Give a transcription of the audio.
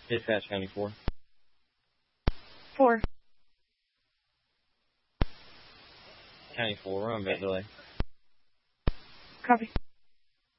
Dispatch County 4. 4. County 4, we're on vet delay. Copy.